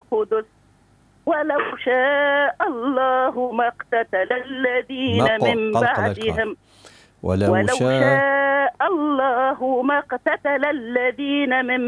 القدس ولو شاء الله ما اقتتل الذين من بعدهم ولو شاء الله ما اقتتل الذين من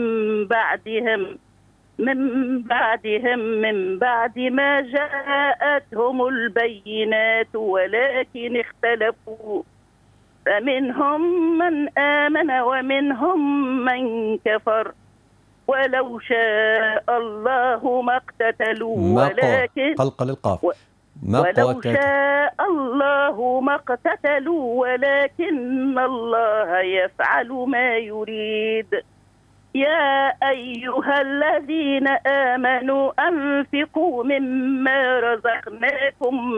بعد ما جاءتهم البينات ولكن اختلفوا فمنهم من آمن ومنهم من كفر ولو شاء الله ما اقتتلوا ولكن ولو شاء الله ما اقتتلوا ولكن الله يفعل ما يريد. يا أيها الذين آمنوا أنفقوا مما رزقناكم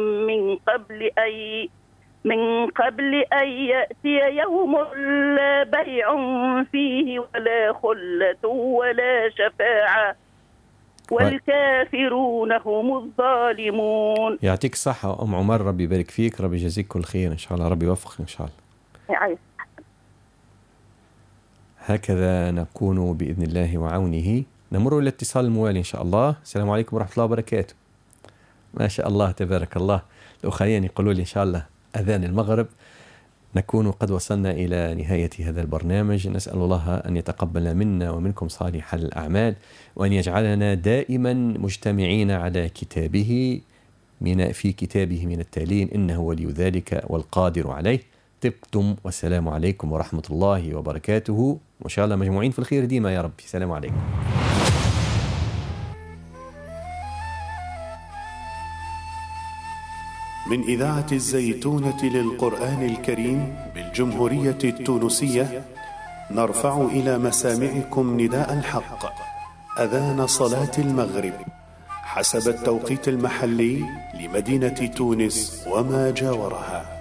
من قبل أن يأتي يوم لا بيع فيه ولا خلة ولا شفاعة والكافرون هم الظالمون. يعطيك الصحة أم عمر، ربي يبارك فيك، ربي يجزيك كل خير إن شاء الله، ربي يوفقك إن شاء الله. هكذا نكون بإذن الله وعونه. نمر إلى الاتصال الموالي إن شاء الله. السلام عليكم ورحمة الله وبركاته. ما شاء الله تبارك الله. الأخرين يقولوا لي إن شاء الله أذان المغرب. نكون قد وصلنا إلى نهاية هذا البرنامج. نسأل الله أن يتقبل منا ومنكم صالح الأعمال، وأن يجعلنا دائما مجتمعين على كتابه في كتابه من التالين، إنه ولي ذلك والقادر عليه. طبتم والسلام عليكم ورحمة الله وبركاته، وإن شاء الله مجموعين في الخير ديما يا رب. السلام عليكم. من إذاعة الزيتونة للقرآن الكريم بالجمهورية التونسية، نرفع إلى مسامعكم نداء الحق، أذان صلاة المغرب حسب التوقيت المحلي لمدينة تونس وما جاورها.